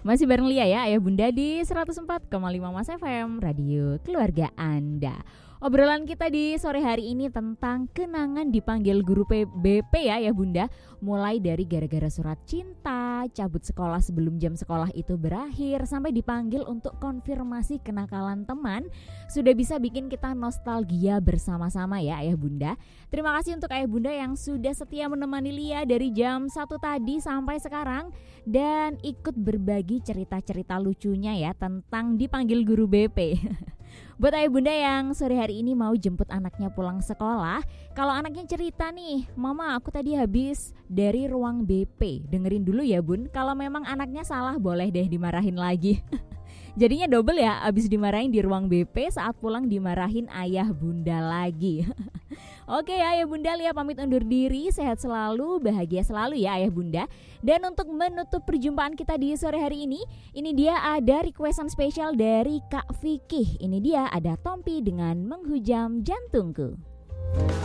Masih bareng Lia ya, Ayah Bunda di 104,5 Mas FM, Radio Keluarga Anda. Obrolan kita di sore hari ini tentang kenangan dipanggil guru BP ya Bunda. Mulai dari gara-gara surat cinta, cabut sekolah sebelum jam sekolah itu berakhir, sampai dipanggil untuk konfirmasi kenakalan teman. Sudah bisa bikin kita nostalgia bersama-sama ya Ayah Bunda. Terima kasih untuk Ayah Bunda yang sudah setia menemani Lia dari jam 1 tadi sampai sekarang, dan ikut berbagi cerita-cerita lucunya ya tentang dipanggil guru BP. Buat Ayah Bunda yang sore hari ini mau jemput anaknya pulang sekolah, kalau anaknya cerita nih, Mama aku tadi habis dari ruang BP, dengerin dulu ya Bun. Kalau memang anaknya salah boleh deh dimarahin lagi. Jadinya double ya, abis dimarahin di ruang BP, saat pulang dimarahin Ayah Bunda lagi. Oke ya Ayah Bunda, Lia pamit undur diri. Sehat selalu, bahagia selalu ya Ayah Bunda. Dan untuk menutup perjumpaan kita di sore hari ini dia ada requestan spesial dari Kak Vicky. Ini dia ada Tompi dengan Menghujam Jantungku.